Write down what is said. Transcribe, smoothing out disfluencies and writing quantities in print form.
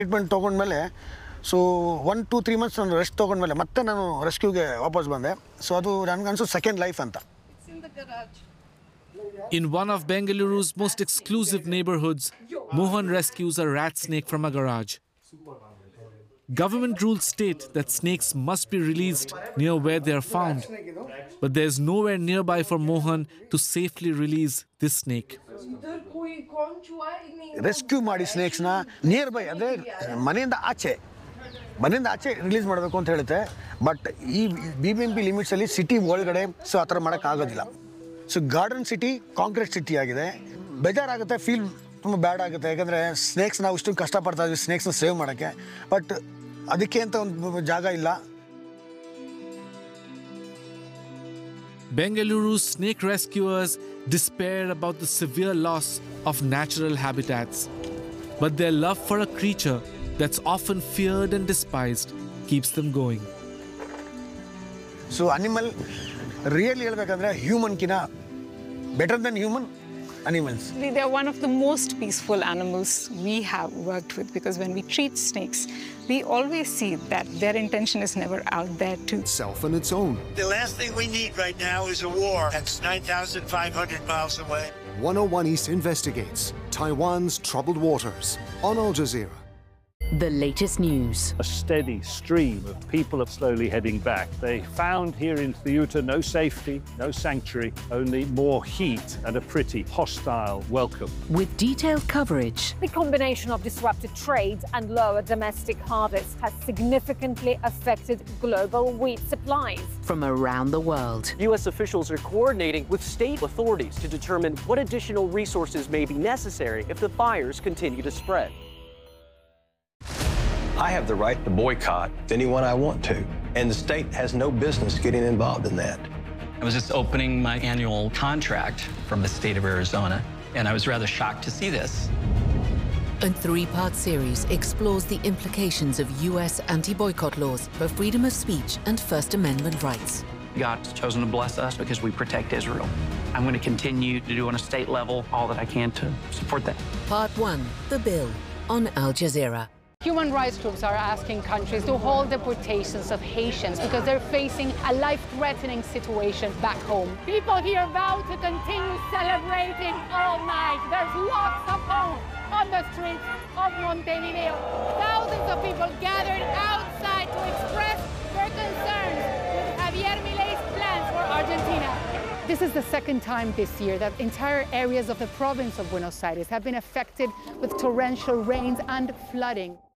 Treatment ತೊಗೊಂಡ್ಮೇಲೆ so 1-2-3 months ನಾನು rest ತೊಗೊಂಡ್ಮೇಲೆ ಮತ್ತೆ ನಾನು ರೆಸ್ಕ್ಯೂಗೆ ವಾಪಸ್ ಬಂದೆ. ಸೊ ಅದು ನನಗನ್ಸು ಸೆಕೆಂಡ್ ಲೈಫ್ ಅಂತ. In one of Bengaluru's most exclusive neighborhoods, Mohan rescues a rat snake from a garage. Government rules state that snakes must be released near where they are found, but there is nowhere nearby for Mohan to safely release this snake. Rescue ಮಾಡಿ ಸ್ನೇಕ್ಸ್ನ near by ಅಂದರೆ ಮನೆಯಿಂದ ಆಚೆ release ಮಾಡಬೇಕು ಅಂತ ಹೇಳುತ್ತೆ. But ಈ BBMP ಲಿಮಿಟ್ಸಲ್ಲಿ city ಒಳಗಡೆ so ಆ ಥರ ಮಾಡೋಕ್ಕಾಗೋದಿಲ್ಲ. So garden city concrete city ಆಗಿದೆ. ಬೇಜಾರಾಗುತ್ತೆ, ಫೀಲ್ ತುಂಬ ಬ್ಯಾಡ್ ಆಗುತ್ತೆ. ಯಾಕಂದರೆ ಸ್ನೇಕ್ಸ್ ನಾವು ಇಷ್ಟು ಕಷ್ಟಪಡ್ತಾ ಇದ್ವಿ ಸ್ನೇಕ್ಸ್ನ ಸೇವ್ ಮಾಡೋಕ್ಕೆ, ಬಟ್ ಅದಕ್ಕೆ ಅಂತ ಒಂದು ಜಾಗ ಇಲ್ಲ. Bengaluru's snake rescuers despair about the severe loss of natural habitats. But their love for a creature that's often feared and despised keeps them going. So animal really ಹೇಳ್ಬೇಕಂದ್ರೆ human ಕಿನ better than human animals. They are one of the most peaceful animals we have worked with, because when we treat snakes, we always see that their intention is never out there to self on its own. The last thing we need right now is a war. That's 9,500 miles away. 101 East investigates Taiwan's troubled waters on Al Jazeera. The latest news. A steady stream of people are slowly heading back. They found here in Ceuta no safety, no sanctuary, only more heat and a pretty hostile welcome. With detailed coverage. The combination of disrupted trade and lower domestic harvests has significantly affected global wheat supplies. From around the world. U.S. officials are coordinating with state authorities to determine what additional resources may be necessary if the fires continue to spread. I have the right to boycott anyone I want to, and the state has no business getting involved in that. I was just opening my annual contract from the state of Arizona, and I was rather shocked to see this. A 3-part series explores the implications of U.S. anti-boycott laws for freedom of speech and First Amendment rights. God's chosen to bless us because we protect Israel. I'm going to continue to do on a state level all that I can to support that. Part 1, The Bill, on Al Jazeera. Human rights groups are asking countries to hold deportations of Haitians because they're facing a life-threatening situation back home. People here vow to continue celebrating all night. There's lots of hope on the streets of Montevideo. Thousands of people gathered outside to express their concerns with Javier Milei's plans for Argentina. This is the second time this year that entire areas of the province of Buenos Aires have been affected with torrential rains and flooding.